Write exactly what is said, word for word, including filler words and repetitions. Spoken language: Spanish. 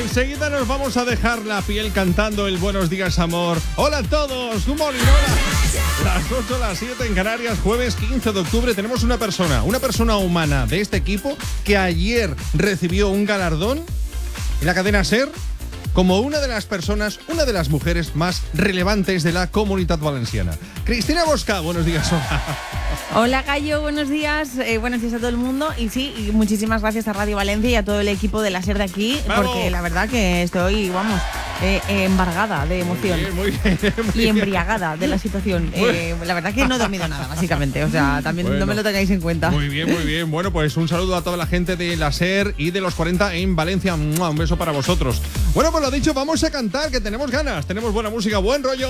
Enseguida nos vamos a dejar la piel cantando el Buenos Días, Amor. Hola a todos, good morning, hola. Las ocho, las siete en Canarias, jueves quince de octubre. Tenemos una persona, una persona humana de este equipo que ayer recibió un galardón en la cadena SER como una de las personas, una de las mujeres más relevantes de la Comunitat Valenciana. Cristina Bosca, buenos días. Hola, hola Gallo, buenos días. Eh, buenos días a todo el mundo. Y sí, y muchísimas gracias a Radio Valencia y a todo el equipo de la SER de aquí. ¡Vamos! Porque la verdad que estoy, vamos, eh, eh, embargada de emoción. Muy bien, muy bien, muy y embriagada de la situación. Eh, la verdad que no he dormido nada, básicamente. O sea, también bueno, no me lo tengáis en cuenta. Muy bien, muy bien. Bueno, pues un saludo a toda la gente de la SER y de los cuarenta en Valencia. Un beso para vosotros. Bueno, pues lo dicho, vamos a cantar, que tenemos ganas. Tenemos buena música, buen rollo.